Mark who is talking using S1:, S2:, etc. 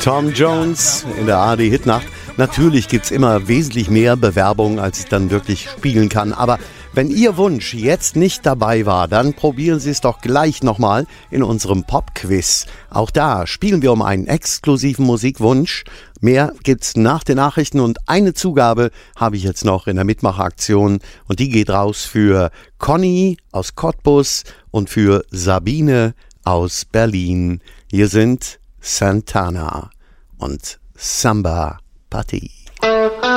S1: Tom Jones in der ARD Hitnacht. Natürlich gibt's immer wesentlich mehr Bewerbungen, als ich dann wirklich spielen kann. Aber wenn Ihr Wunsch jetzt nicht dabei war, dann probieren Sie es doch gleich nochmal in unserem Pop-Quiz. Auch da spielen wir um einen exklusiven Musikwunsch. Mehr gibt's nach den Nachrichten und eine Zugabe habe ich jetzt noch in der Mitmachaktion und die geht raus für Conny aus Cottbus und für Sabine aus Berlin. Hier sind Santana und Samba Party.